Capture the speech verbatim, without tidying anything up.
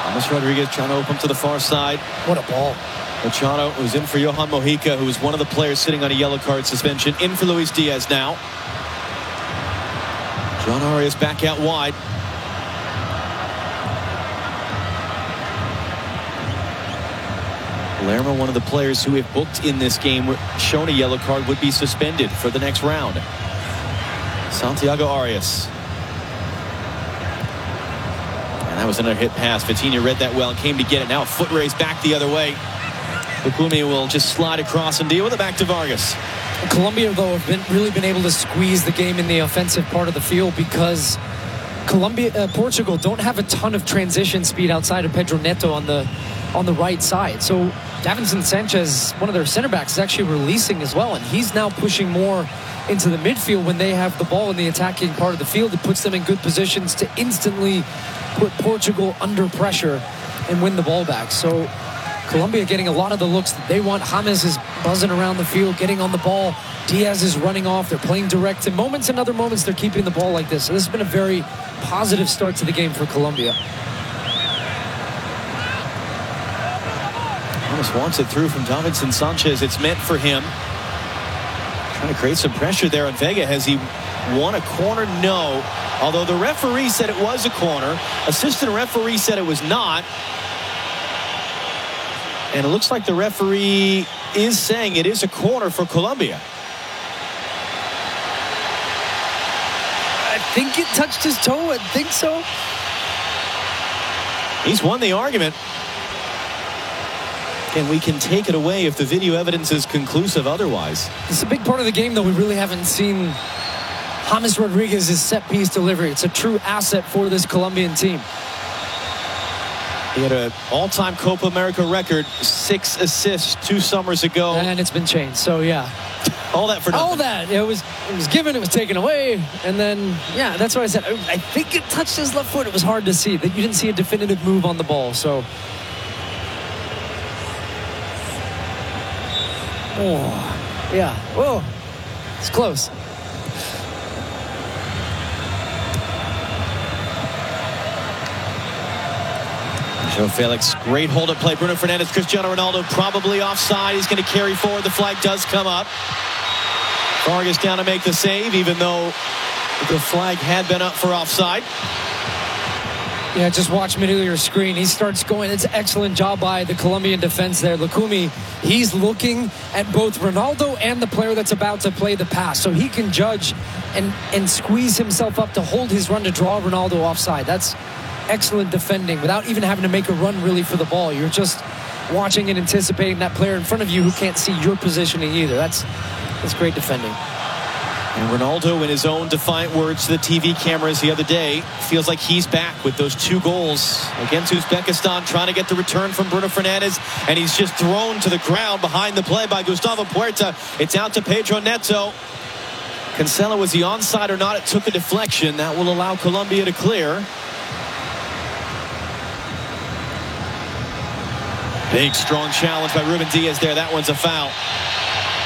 James Rodriguez trying to open to the far side. What a ball. Machado, who's in for Johan Mojica, who was one of the players sitting on a yellow card suspension. In for Luis Diaz now. John Arias back out wide. Lerma, one of the players who, if booked in this game, shown a yellow card, would be suspended for the next round. Santiago Arias. And that was another hit pass. Vitinha read that well and came to get it. Now a foot race back the other way. Lukumi will just slide across and deal with it back to Vargas. Colombia, though, have been, really been able to squeeze the game in the offensive part of the field because Colombia, uh, Portugal don't have a ton of transition speed outside of Pedro Neto on the on the right side. So Davinson Sanchez, one of their center backs, is actually releasing as well, and he's now pushing more into the midfield when they have the ball in the attacking part of the field. It puts them in good positions to instantly put Portugal under pressure and win the ball back. So Colombia getting a lot of the looks that they want. James is buzzing around the field, getting on the ball. Diaz is running off. They're playing direct. In moments and other moments, they're keeping the ball like this. So this has been a very positive start to the game for Colombia. James wants it through from Davinson Sanchez. It's meant for him. Trying to create some pressure there on Vega. Has he won a corner? No. Although the referee said it was a corner. Assistant referee said it was not. And it looks like the referee is saying it is a corner for Colombia. I think it touched his toe. I think so. He's won the argument. And we can take it away if the video evidence is conclusive otherwise. It's a big part of the game, though. We really haven't seen James Rodriguez's set-piece delivery. It's a true asset for this Colombian team. He had an all-time Copa America record, six assists two summers ago. And it's been changed, so yeah. All that for nothing. All that. It was, it was given, it was taken away. And then, yeah, that's what I said. I think it touched his left foot. It was hard to see. That you didn't see a definitive move on the ball, so... Oh, yeah. Whoa. It's close. Joe Felix, great hold up play. Bruno Fernandes, Cristiano Ronaldo probably offside. He's going to carry forward. The flag does come up. Vargas down to make the save, even though the flag had been up for offside. Yeah, just watch middle of your screen. He starts going. It's an excellent job by the Colombian defense there. Lukumi, he's looking at both Ronaldo and the player that's about to play the pass. So he can judge and, and squeeze himself up to hold his run to draw Ronaldo offside. That's excellent defending without even having to make a run really for the ball. You're just watching and anticipating that player in front of you who can't see your positioning either. That's, that's great defending. And Ronaldo, in his own defiant words to the T V cameras the other day, feels like he's back with those two goals against Uzbekistan, trying to get the return from Bruno Fernandes, and he's just thrown to the ground behind the play by Gustavo Puerta. It's out to Pedro Neto. Cancelo, was he onside or not? It took a deflection. That will allow Colombia to clear. Big, strong challenge by Ruben Diaz there. That one's a foul.